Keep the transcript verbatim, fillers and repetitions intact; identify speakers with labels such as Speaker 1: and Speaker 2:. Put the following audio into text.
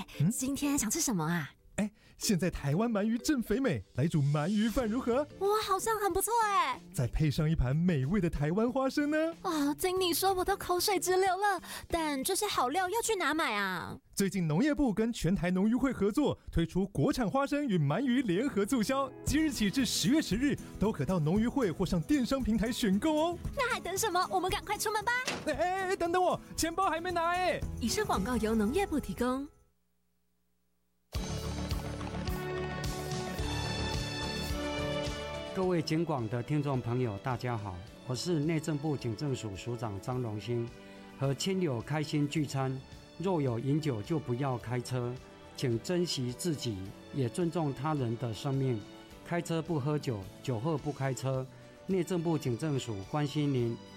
Speaker 1: 嗯，今天想吃什么啊？
Speaker 2: 哎，现在台湾鳗鱼正肥美，来煮鳗鱼饭如何？
Speaker 1: 哇，好像很不错哎！
Speaker 2: 再配上一盘美味的台湾花生呢？
Speaker 1: 啊，经你说我都口水直流了。但这些好料要去哪买啊？
Speaker 2: 最近农业部跟全台农渔会合作，推出国产花生与鳗鱼联合促销，即日起至十月十日，都可到农渔会或上电商平台选购哦。
Speaker 1: 那还等什么？我们赶快出门吧！
Speaker 2: 哎哎哎，等等我，钱包还没拿哎！
Speaker 1: 以上广告由农业部提供。
Speaker 3: 各位警广的听众朋友，大家好，我是内政部警政署署长张荣兴。和亲友开心聚餐，若有饮酒就不要开车，请珍惜自己，也尊重他人的生命。开车不喝酒，酒后不开车。内政部警政署关心您。